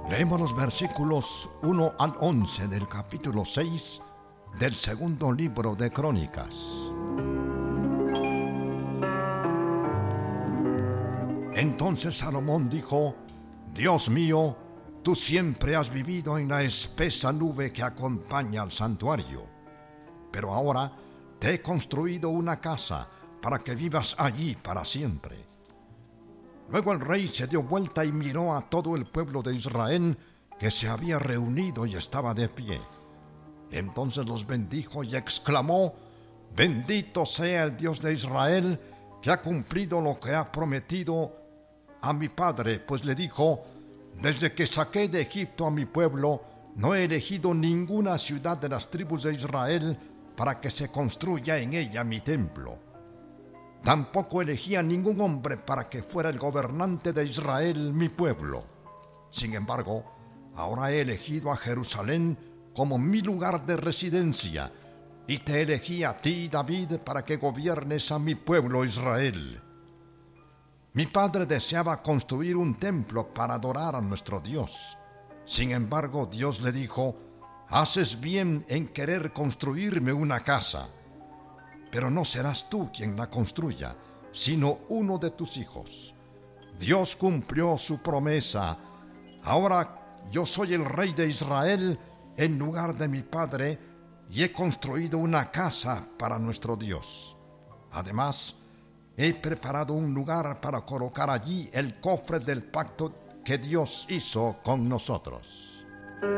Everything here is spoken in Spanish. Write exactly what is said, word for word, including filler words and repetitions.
Leemos los versículos uno al once del capítulo seis del segundo libro de Crónicas. Entonces Salomón dijo: Dios mío, tú siempre has vivido en la espesa nube que acompaña al santuario, pero ahora te he construido una casa para que vivas allí para siempre. Luego el rey se dio vuelta y miró a todo el pueblo de Israel que se había reunido y estaba de pie. Entonces los bendijo y exclamó: Bendito sea el Dios de Israel, que ha cumplido lo que ha prometido a mi padre, pues le dijo: Desde que saqué de Egipto a mi pueblo, no he elegido ninguna ciudad de las tribus de Israel para que se construya en ella mi templo. Tampoco elegí a ningún hombre para que fuera el gobernante de Israel, mi pueblo. Sin embargo, ahora he elegido a Jerusalén como mi lugar de residencia, y te elegí a ti, David, para que gobiernes a mi pueblo Israel. Mi padre deseaba construir un templo para adorar a nuestro Dios. Sin embargo, Dios le dijo: Haces bien en querer construirme una casa, pero no serás tú quien la construya, sino uno de tus hijos. Dios cumplió su promesa. Ahora yo soy el rey de Israel en lugar de mi padre, y he construido una casa para nuestro Dios. Además, he preparado un lugar para colocar allí el cofre del pacto que Dios hizo con nosotros.